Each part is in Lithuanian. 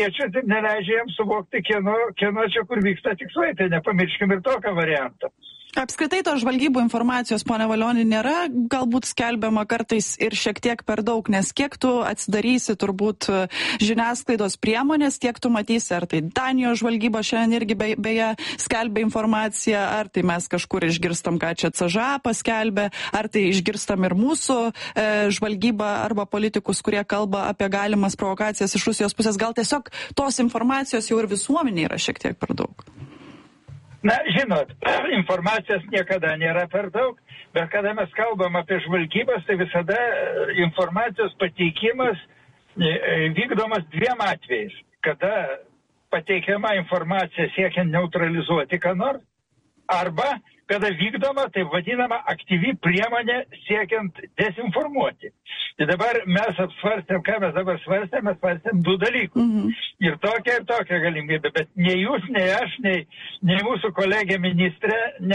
ir neleidžia jiems suvokti, kieno čia kur vyksta tikslai, tai nepamirškim ir tokio varianto. Apskritai to žvalgybų informacijos, pone Valioni, nėra galbūt skelbiama kartais ir šiek tiek per daug, nes kiek tu atsidarysi turbūt žiniasklaidos priemonės, tiek tu matysi, ar tai Danijos žvalgyba šiandien irgi beje skelbia informaciją, ar tai mes kažkur išgirstam, ką čia CŽA paskelbė, ar tai išgirstam ir mūsų žvalgybą arba politikus, kurie kalba apie galimas provokacijas iš Rusijos pusės. Gal tiesiog tos informacijos jau ir visuomenė yra šiek tiek per daug? Na, žinot, informacijos niekada nėra per daug, bet kada mes kalbam apie žvalgybas, tai visada informacijos pateikimas vykdomas dviem atvejais. Kada pateikiama informacija siekiant neutralizuoti ką nors, arba kada vykdoma taip vadinama aktyvi priemonė siekiant dezinformuoti. Tai dabar mes apsvarstėm, ką mes dabar svarstėm, mes svarstėm du dalykus. Ir tokia galimybė, bet nei jūs, nei aš, nei mūsų kolegė ministrė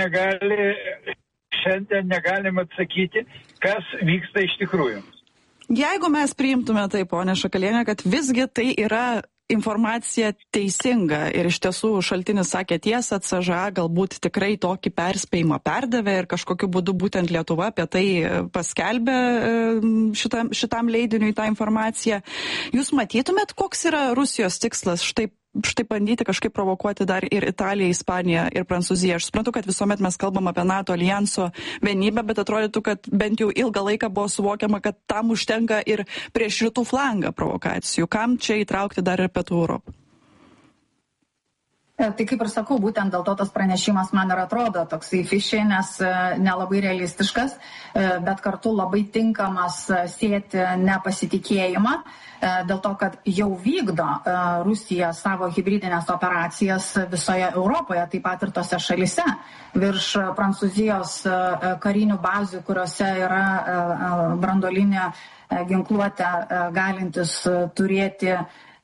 šiandien negalim atsakyti, kas vyksta iš tikrųjų. Jeigu mes priimtume tai, ponė Šakalienė, kad visgi tai yra informacija teisinga ir iš tiesų šaltinis sakė tiesą, CŽA galbūt tikrai tokį perspėjimą perdavė ir kažkokiu būdu būtent Lietuva apie tai paskelbė šitam leidiniui tą informaciją. Jūs matytumėt, koks yra Rusijos tikslas štai bandyti kažkaip provokuoti dar ir Italiją, Ispaniją ir Prancūziją? Aš suprantu, kad visuomet mes kalbam apie NATO alijanso vienybę, bet atrodytų, kad bent jau ilgą laiką buvo suvokiama, kad tam užtenka ir prieš rytų flangą provokacijų. Kam čia įtraukti dar ir Pietų Europą? Tai kaip ir sakau, būtent dėl to tas pranešimas man ir atrodo toksai fišė, nes nelabai realistiškas, bet kartu labai tinkamas sieti nepasitikėjimą, dėl to, kad jau vykdo Rusija savo hibridinės operacijas visoje Europoje, taip pat ir tose šalise. Virš Prancūzijos karinių bazių, kuriuose yra branduolinė ginkluotė galintis turėti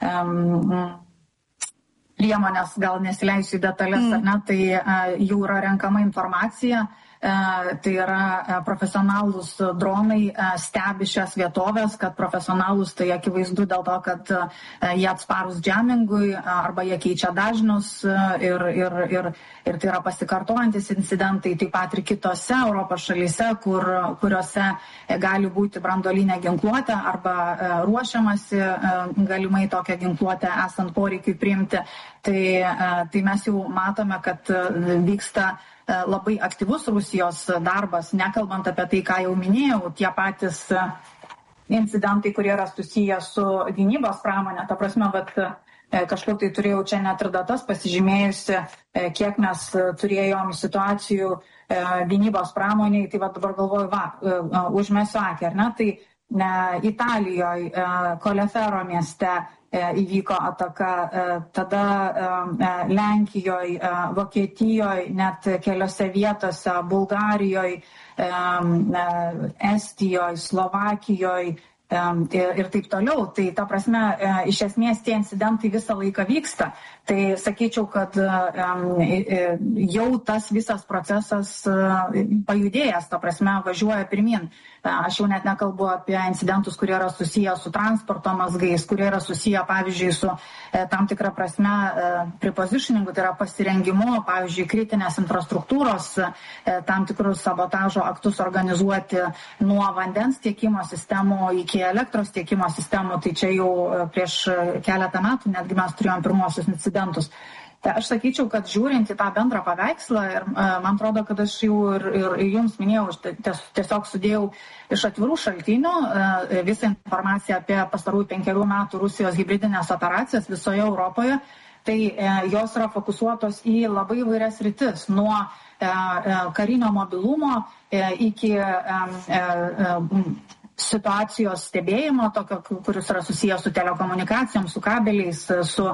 priemonės, gal nesileisiu į detalės, ar ne, tai jau yra renkama informacija, tai yra profesionalūs dronai stebi šias vietovės, kad profesionalūs tai akivaizdu dėl to, kad jie atsparūs džemingui arba jie keičia dažnius ir tai yra pasikartojantis incidentai, taip pat ir kitose Europos šalyse, kuriuose gali būti branduolinė ginkluotė arba ruošiamasi galimai tokią ginkluotę esant poreikiui priimti. Tai mes jau matome, kad vyksta labai aktyvus Rusijos darbas, nekalbant apie tai, ką jau minėjau, tie patys incidentai, kurie yra susiję su gynybos pramonė. Ta prasme, bet kažkur tai turėjau čia net ir datas pasižymėjusi, kiek mes turėjom situacijų gynybos pramoniai, tai va dabar galvoju, užmesiu akį, ar ne? Tai Italijoje, Kolefero mieste įvyko ataka, tada Lenkijoje, Vokietijoje, net keliose vietose, Bulgarijoje, Estijoje, Slovakijoje ir taip toliau. Tai ta prasme, iš esmės tie incidentai visą laiką vyksta. Tai sakyčiau, kad jau tas visas procesas pajudėjęs, ta prasme, važiuoja pirmin. Aš jau net nekalbu apie incidentus, kurie yra susiję su transporto mazgais, kurie yra susiję, pavyzdžiui, su tam tikra prasme prepositioningu, tai yra pasirengimu, pavyzdžiui, kritinės infrastruktūros, tam tikrus sabotažo aktus organizuoti nuo vandens tiekimo sistemų iki elektros tiekimo sistemų. Tai čia jau prieš keletą metų netgi mes turėjom pirmosius incidentus. Tai aš sakyčiau, kad žiūrint į tą bendrą paveikslą, ir man atrodo, kad aš jau ir jums minėjau, tiesiog sudėjau iš atvirų šaltinių visą informaciją apie pastarųjų 5 metų Rusijos hibridinės operacijas visoje Europoje. Tai jos yra fokusuotos į labai įvairias sritis, nuo karinio mobilumo iki situacijos stebėjimo, tokio, kuris yra susijęs su telekomunikacijom, su kabeliais,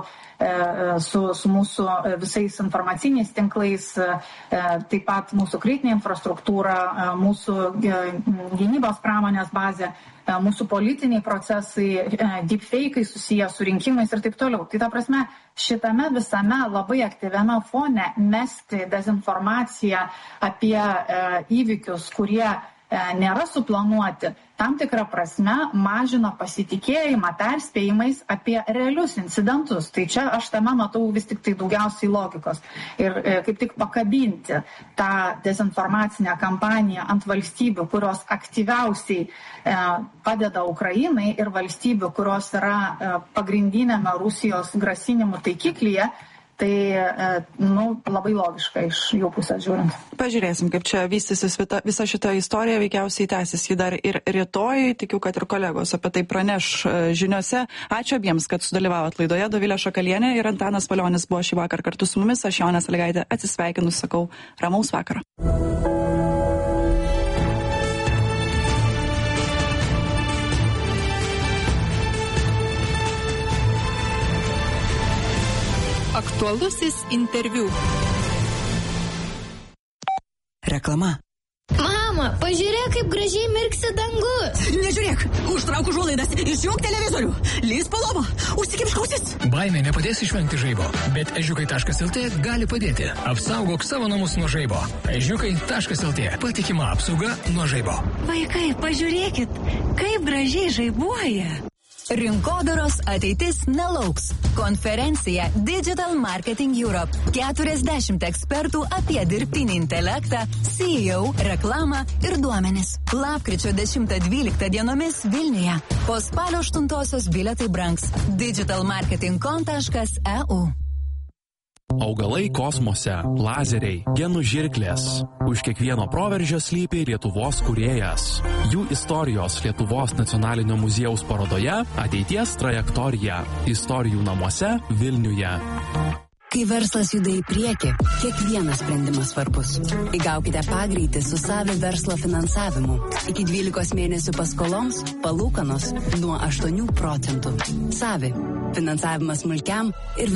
su mūsų visais informaciniais tinklais, taip pat mūsų kritinė infrastruktūra, mūsų gynybos pramonės bazė, mūsų politiniai procesai, deepfake'ai susiję su rinkimais ir taip toliau. Tai ta prasme, šitame visame labai aktyviame fone mesti dezinformaciją apie įvykius, kurie nėra suplanuoti, tam tikrą prasme mažina pasitikėjimą perspėjimais apie realius incidentus. Tai čia aš tame matau vis tik tai daugiausiai logikos. Ir kaip tik pakabinti tą dezinformacinę kampaniją ant valstybių, kurios aktyviausiai padeda Ukrainai ir valstybių, kurios yra pagrindinėme Rusijos grasinimų taikiklyje, tai labai logiška iš jų pusės žiūrint. Pažiūrėsim, kaip čia vystysis visa šita istorija, veikiausiai tęsis jį dar ir rytoj. Tikiu, kad ir kolegos apie tai praneš žiniose. Ačiū abiems, kad sudalyvavot laidoje. Dovilė Šakalienė ir Antanas Palionis buvo šį vakar kartu su mumis. Aš Jonė Sąlygaitė atsisveikinu, sakau ramaus vakaro. Aktualusis interviu. Reklama. Mama, pažiūrėk, kaip gražiai mirksi dangus. Nežiūrėk, užtrauk užuolaidas, išjunk televizorių, lįsk po lova, užsikimšk ausis. Baimė nepadės išvengti žaibo, bet ežiukai.lt gali padėti. Apsaugok savo namus nuo žaibo. Ežiukai.lt. Patikima apsauga nuo žaibo. Vaikai, pažiūrėkit, kaip gražiai žaibuoja. Rinkodaros ateitis nelauks. Konferencija Digital Marketing Europe. 40 ekspertų apie dirbtinį intelektą, CEO, reklamą ir duomenis. Lapkričio 10-12 dienomis Vilniuje. Po spalio 8 bilietai brangs. digitalmarketing.com.eu. Augalai kosmose, lazeriai, genų žirklės. Už kiekvieno proveržio slypi Lietuvos kūrėjas. Jų istorijos Lietuvos nacionalinio muziejaus parodoje Ateities trajektorija. Istorijų namuose Vilniuje. Kai verslas juda į priekį, kiekvienas sprendimas svarbus. Įgaukite pagreitį su Savi verslo finansavimu. Iki 12 mėnesių paskoloms palūkanos nuo 8%. Savi. Finansavimas smulkiam ir